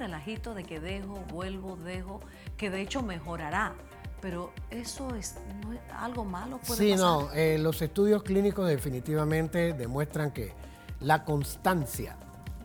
relajito de que dejo, vuelvo, dejo, que de hecho mejorará. Pero eso no es algo malo, puede Sí, pasar. no, los estudios clínicos definitivamente demuestran que la constancia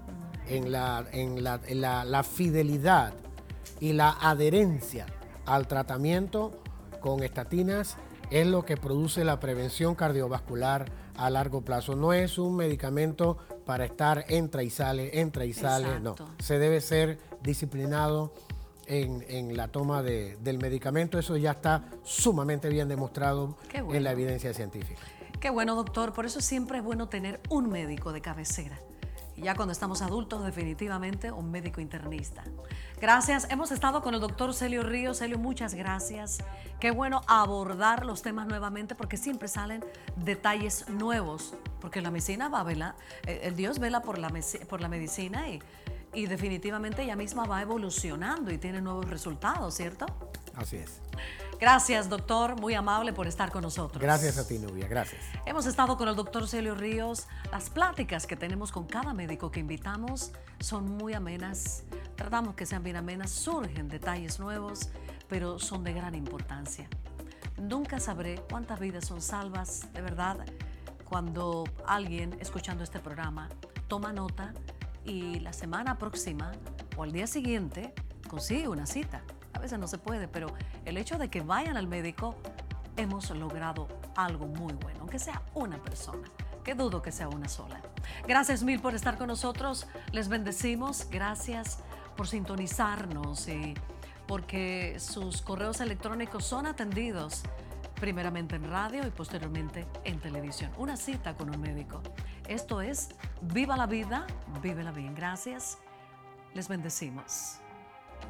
la fidelidad y la adherencia al tratamiento con estatinas es lo que produce la prevención cardiovascular a largo plazo. No es un medicamento para estar entra y sale, no. Exacto. Se debe ser disciplinado en la toma del medicamento. Eso ya está sumamente bien demostrado en la evidencia científica. Qué bueno, doctor. Por eso siempre es bueno tener un médico de cabecera. Y ya cuando estamos adultos, definitivamente un médico internista. Gracias. Hemos estado con el doctor Celio Ríos. Celio, muchas gracias. Qué bueno abordar los temas nuevamente porque siempre salen detalles nuevos. Porque la medicina va a velar, el Dios vela por la medicina y definitivamente ella misma va evolucionando y tiene nuevos resultados, ¿cierto? Así es. Gracias, doctor. Muy amable por estar con nosotros. Gracias a ti, Nubia. Gracias. Hemos estado con el doctor Celio Ríos. Las pláticas que tenemos con cada médico que invitamos son muy amenas. Tratamos que sean bien amenas. Surgen detalles nuevos, pero son de gran importancia. Nunca sabré cuántas vidas son salvas, de verdad, cuando alguien, escuchando este programa, toma nota y la semana próxima o al día siguiente consigue una cita. A veces no se puede, pero el hecho de que vayan al médico, hemos logrado algo muy bueno, aunque sea una persona, que dudo que sea una sola. Gracias mil por estar con nosotros, les bendecimos, gracias por sintonizarnos y porque sus correos electrónicos son atendidos primeramente en radio y posteriormente en televisión. Una cita con un médico. Esto es Viva la Vida, vívela bien. Gracias, les bendecimos.